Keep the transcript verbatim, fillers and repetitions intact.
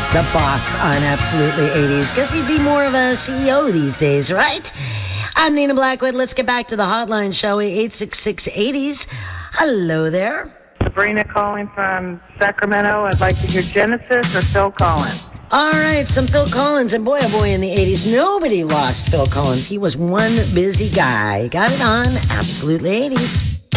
The boss on Absolutely eighties. Guess he'd be more of a C E O these days, right? I'm Nina Blackwood. Let's get back to the hotline, shall we? eight six six eighties. Hello there. Sabrina calling from Sacramento. I'd like to hear Genesis or Phil Collins. All right, some Phil Collins. And boy, oh boy, in the eighties, nobody lost Phil Collins. He was one busy guy. Got it on Absolutely eighties.